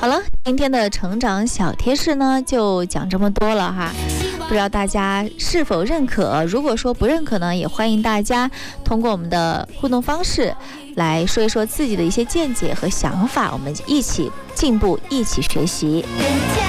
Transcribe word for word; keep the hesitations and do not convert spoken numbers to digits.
好了，今天的成长小贴士呢，就讲这么多了哈。不知道大家是否认可？如果说不认可呢，也欢迎大家通过我们的互动方式来说一说自己的一些见解和想法，我们一起进步，一起学习。